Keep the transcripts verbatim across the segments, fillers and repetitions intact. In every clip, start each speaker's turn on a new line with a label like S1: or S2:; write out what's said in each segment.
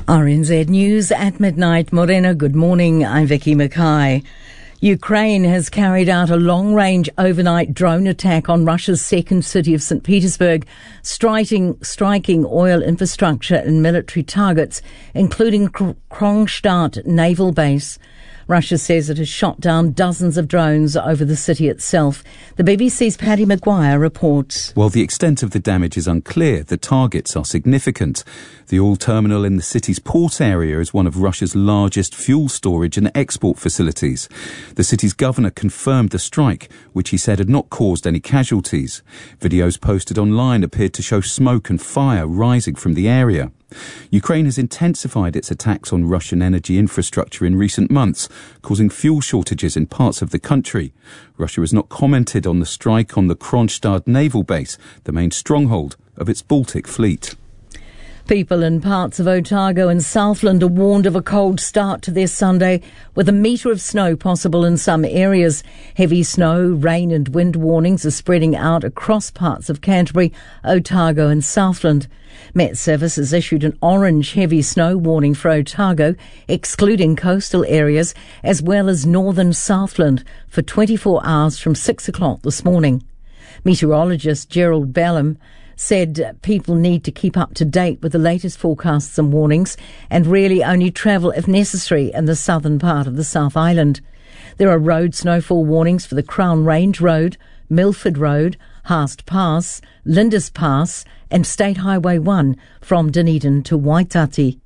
S1: R N Z News at midnight. Morena, good morning. I'm Vicky Mackay. Ukraine has carried out a long-range overnight drone attack on Russia's second city of Saint Petersburg, striking, striking oil infrastructure and military targets, including Kronstadt naval base. Russia says it has shot down dozens of drones over the city itself. The B B C's Paddy Maguire reports.
S2: While the extent of the damage is unclear, the targets are significant. The oil terminal in the city's port area is one of Russia's largest fuel storage and export facilities. The city's governor confirmed the strike, which he said had not caused any casualties. Videos posted online appeared to show smoke and fire rising from the area. Ukraine has intensified its attacks on Russian energy infrastructure in recent months, causing fuel shortages in parts of the country. Russia has not commented on the strike on the Kronstadt naval base, the main stronghold of its Baltic fleet.
S1: People in parts of Otago and Southland are warned of a cold start to their Sunday, with a metre of snow possible in some areas. Heavy snow, rain and wind warnings are spreading out across parts of Canterbury, Otago and Southland. Met Service has issued an orange heavy snow warning for Otago, excluding coastal areas, as well as northern Southland, for twenty-four hours from six o'clock this morning. Meteorologist Gerald Bellum said people need to keep up to date with the latest forecasts and warnings and really only travel if necessary in the southern part of the South Island. There are road snowfall warnings for the Crown Range Road, Milford Road, Haast Pass, Lindis Pass and State Highway one from Dunedin to Waitati.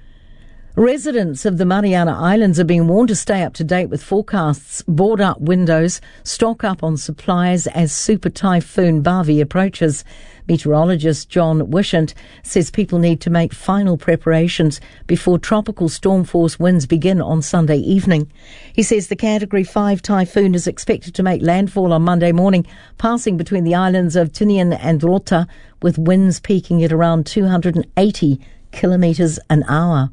S1: Residents of the Mariana Islands are being warned to stay up to date with forecasts, board up windows, stock up on supplies as Super Typhoon Bavi approaches. Meteorologist John Wishant says people need to make final preparations before tropical storm force winds begin on Sunday evening. He says the Category five typhoon is expected to make landfall on Monday morning, passing between the islands of Tinian and Rota, with winds peaking at around two hundred eighty kilometres an hour.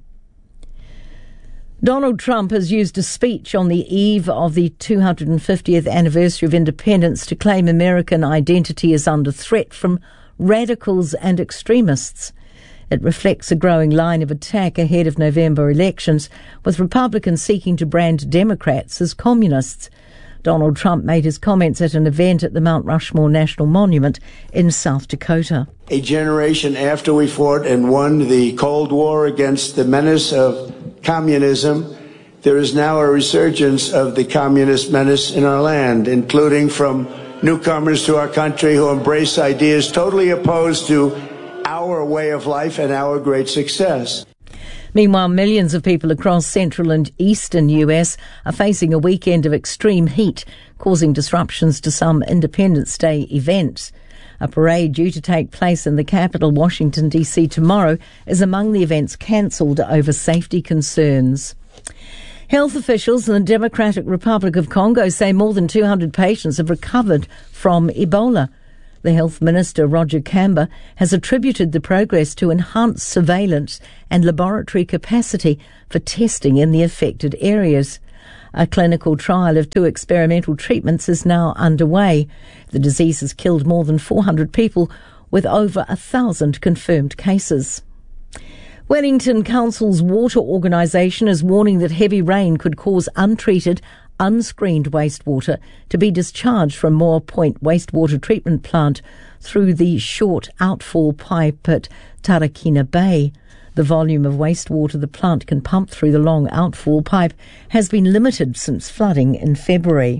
S1: Donald Trump has used a speech on the eve of the two hundred fiftieth anniversary of independence to claim American identity is under threat from radicals and extremists. It reflects a growing line of attack ahead of November elections, with Republicans seeking to brand Democrats as communists. Donald Trump made his comments at an event at the Mount Rushmore National Monument in South Dakota.
S3: A generation after we fought and won the Cold War against the menace of communism, there is now a resurgence of the communist menace in our land, including from newcomers to our country who embrace ideas totally opposed to our way of life and our great success.
S1: Meanwhile, millions of people across central and eastern U S are facing a weekend of extreme heat, causing disruptions to some Independence Day events. A parade due to take place in the capital, Washington, D C tomorrow is among the events cancelled over safety concerns. Health officials in the Democratic Republic of Congo say more than two hundred patients have recovered from Ebola. The Health Minister, Roger Kamba, has attributed the progress to enhanced surveillance and laboratory capacity for testing in the affected areas. A clinical trial of two experimental treatments is now underway. The disease has killed more than four hundred people, with over a thousand confirmed cases. Wellington Council's water organisation is warning that heavy rain could cause untreated, unscreened wastewater to be discharged from Moore Point Wastewater Treatment Plant through the short outfall pipe at Tarakina Bay. The volume of wastewater the plant can pump through the long outfall pipe has been limited since flooding in February.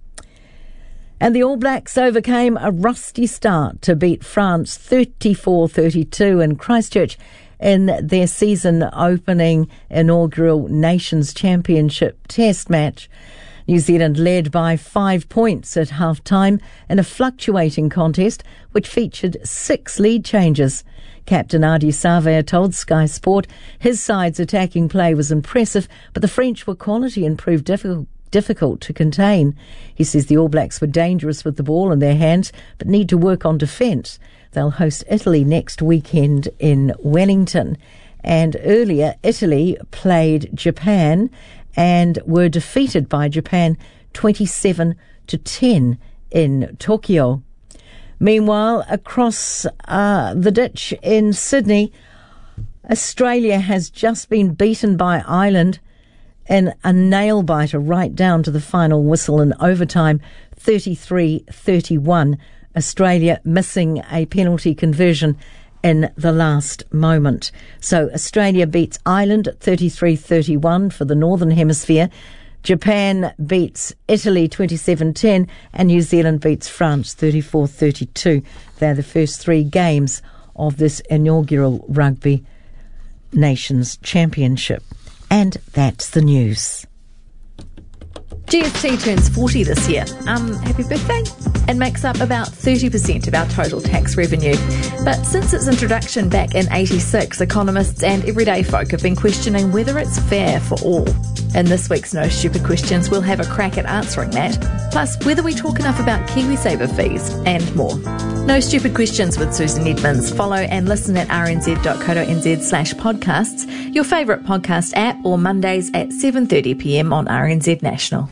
S1: And the All Blacks overcame a rusty start to beat France thirty-four thirty-two in Christchurch in their season-opening inaugural Nations Championship Test match. New Zealand led by five points at half-time in a fluctuating contest which featured six lead changes. Captain Adi Savea told Sky Sport his side's attacking play was impressive, but the French were quality and proved difficult difficult to contain. He says the All Blacks were dangerous with the ball in their hands, but need to work on defence. They'll host Italy next weekend in Wellington. And earlier, Italy played Japan and were defeated by Japan twenty-seven to ten in Tokyo. Meanwhile, across uh, the ditch in Sydney, Australia has just been beaten by Ireland in a nail-biter right down to the final whistle in overtime, thirty-three thirty-one. Australia missing a penalty conversion in the last moment. So Australia beats Ireland at thirty-three thirty-one for the Northern Hemisphere. Japan beats Italy twenty-seven ten and New Zealand beats France thirty-four thirty-two. They're the first three games of this inaugural Rugby Nations Championship. And that's the news.
S4: G S T turns forty this year. Um, happy birthday. It makes up about thirty percent of our total tax revenue. But since its introduction back in eighty-six, economists and everyday folk have been questioning whether it's fair for all. In this week's No Stupid Questions, we'll have a crack at answering that, plus whether we talk enough about KiwiSaver fees and more. No Stupid Questions with Susan Edmonds. Follow and listen at rnz.co.nz slash podcasts, your favourite podcast app, or Mondays at seven thirty p m on R N Z National.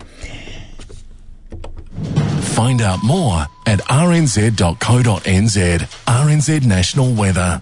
S5: Find out more at r n z dot co dot n z. R N Z National Weather.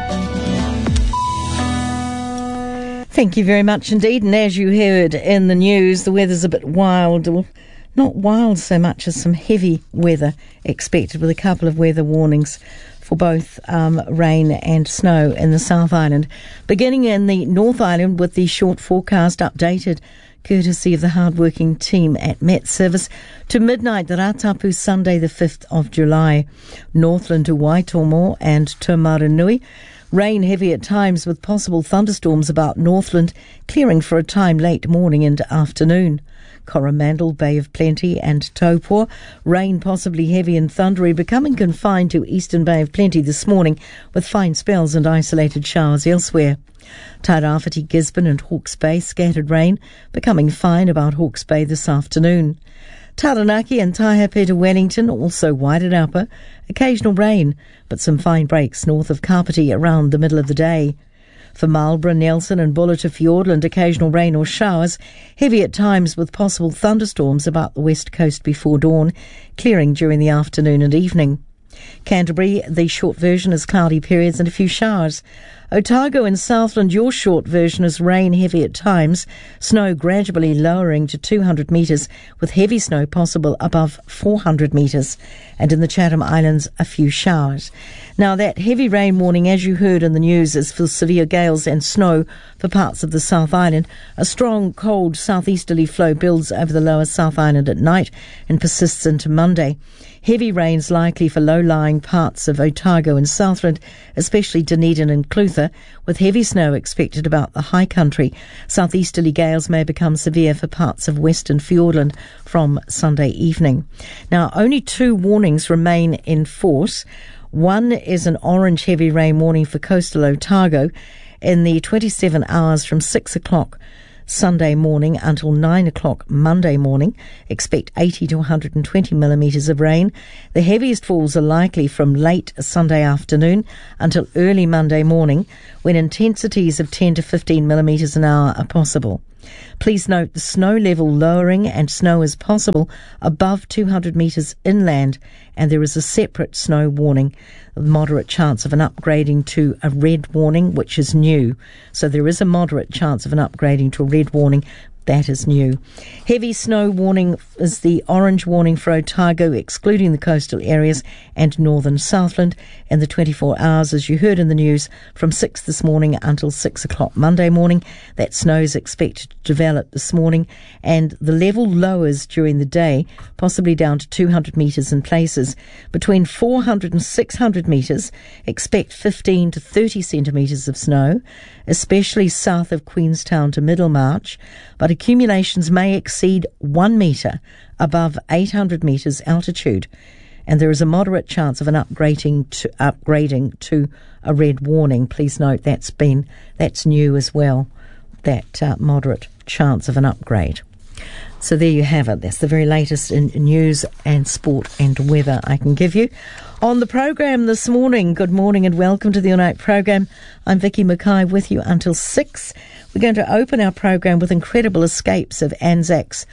S1: Thank you very much indeed. And as you heard in the news, the weather's a bit wild. Well, not wild so much as some heavy weather expected, with a couple of weather warnings for both um, rain and snow in the South Island. Beginning in the North Island with the short forecast updated courtesy of the hard-working team at Met Service. To midnight, the Ratapu, Sunday the fifth of July. Northland to Waitomo and Taumarunui. Rain heavy at times with possible thunderstorms about Northland, clearing for a time late morning into afternoon. Coromandel, Bay of Plenty and Taupua. Rain possibly heavy and thundery, becoming confined to Eastern Bay of Plenty this morning, with fine spells and isolated showers elsewhere. Tairāwhiti, Gisborne and Hawke's Bay, scattered rain, becoming fine about Hawke's Bay this afternoon. Taranaki and Taihapeta, Wellington, also Wairarapa, occasional rain, but some fine breaks north of Kapiti around the middle of the day. For Marlborough, Nelson and Buller to Fiordland, occasional rain or showers, heavy at times with possible thunderstorms about the west coast before dawn, clearing during the afternoon and evening. Canterbury, the short version is cloudy periods and a few showers. Otago and Southland, your short version is rain heavy at times, snow gradually lowering to two hundred metres, with heavy snow possible above four hundred metres, and in the Chatham Islands a few showers. Now that heavy rain warning, as you heard in the news, is for severe gales and snow for parts of the South Island. A strong cold southeasterly flow builds over the lower South Island at night and persists into Monday. Heavy rains likely for low-lying parts of Otago and Southland, especially Dunedin and Clutha, with heavy snow expected about the high country. Southeasterly gales may become severe for parts of Western Fiordland from Sunday evening. Now, only two warnings remain in force. One is an orange heavy rain warning for coastal Otago in the twenty-seven hours from six o'clock Sunday morning until nine o'clock Monday morning. Expect eighty to one hundred twenty millimetres of rain. The heaviest falls are likely from late Sunday afternoon until early Monday morning, when intensities of ten to fifteen millimetres an hour are possible. Please note the snow level lowering, and snow is possible above two hundred metres inland, and there is a separate snow warning, a moderate chance of an upgrading to a red warning, which is new. So there is a moderate chance of an upgrading to a red warning. That is new. Heavy snow warning is the orange warning for Otago, excluding the coastal areas and northern Southland, in the twenty-four hours, as you heard in the news, from six this morning until six o'clock Monday morning. That snow is expected to develop this morning, and the level lowers during the day, possibly down to two hundred metres in places. Between four hundred and six hundred metres, expect fifteen to thirty centimetres of snow, especially south of Queenstown to Middlemarch, but accumulations may exceed one metre above eight hundred metres altitude, and there is a moderate chance of an upgrading to upgrading to a red warning. Please note that's been that's new as well, that uh, moderate chance of an upgrade. So there you have it. That's the very latest in news and sport and weather I can give you. On the program this morning, good morning and welcome to the All Night program. I'm Vicky Mackay with you until six. We're going to open our program with incredible escapes of Anzacs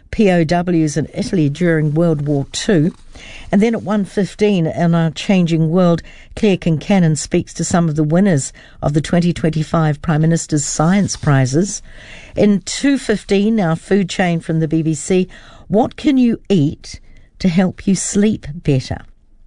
S1: P O Ws in Italy during World War Two. And then at one fifteen, in Our Changing World, Claire Kincannon speaks to some of the winners of the twenty twenty-five Prime Minister's Science Prizes. In two fifteen, our food chain from the B B C, what can you eat to help you sleep better?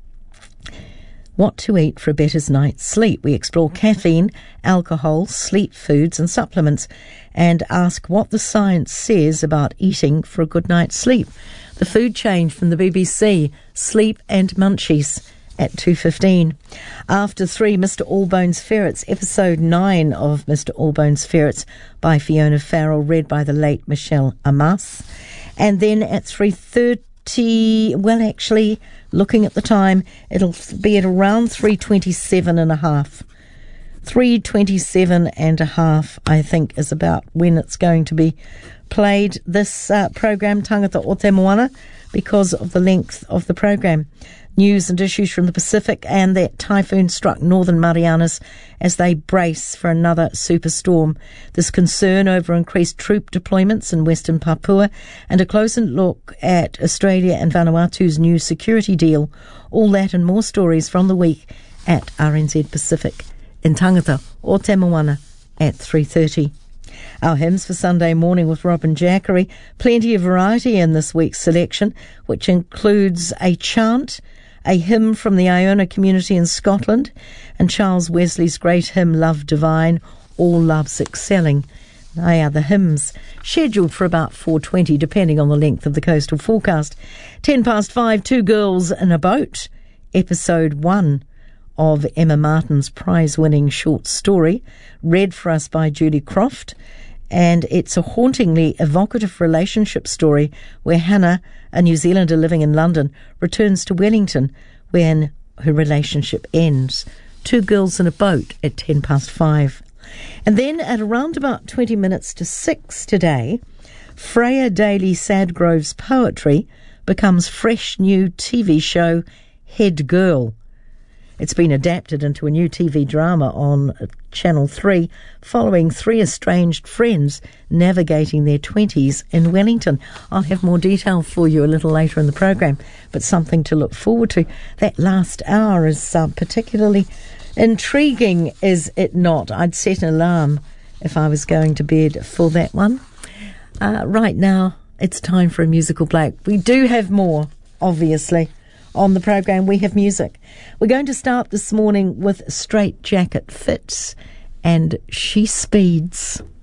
S1: What to eat for a better night's sleep. We explore caffeine, alcohol, sleep foods and supplements, and ask what the science says about eating for a good night's sleep. The food chain from the B B C, Sleep and Munchies, at two fifteen. After three, Mister Allbones Ferrets, episode nine of Mister Allbones Ferrets by Fiona Farrell, read by the late Michelle Amas. And then at three thirty, well, actually, looking at the time, it'll be at around three twenty-seven and a half. three twenty-seven and a half, I think, is about when it's going to be played, this uh, program, Tangata o Te Moana, because of the length of the program. News and issues from the Pacific, and that typhoon struck northern Marianas as they brace for another superstorm. There's concern over increased troop deployments in Western Papua, and a closer look at Australia and Vanuatu's new security deal. All that and more stories from the week at R N Z Pacific in Tangata o Te Moana at three thirty. Our hymns for Sunday morning with Robin Jackery. Plenty of variety in this week's selection, which includes a chant, a hymn from the Iona community in Scotland, and Charles Wesley's great hymn, Love Divine, All Love's Excelling. They are the hymns, scheduled for about four twenty, depending on the length of the coastal forecast. Ten past five, Two Girls in a Boat, episode one of Emma Martin's prize-winning short story, read for us by Julie Croft. And it's a hauntingly evocative relationship story where Hannah, a New Zealander living in London, returns to Wellington when her relationship ends. Two Girls in a Boat at ten past five. And then at around about twenty minutes to six today, Freya Daly Sadgrove's poetry becomes fresh new T V show Head Girl. It's been adapted into a new T V drama on Channel three, following three estranged friends navigating their twenties in Wellington. I'll have more detail for you a little later in the program, but something to look forward to. That last hour is uh, particularly intriguing, is it not? I'd set an alarm if I was going to bed for that one. Uh, right now, it's time for a musical break. We do have more, obviously. On the program, we have music. We're going to start this morning with Straight Jacket Fits and She Speeds.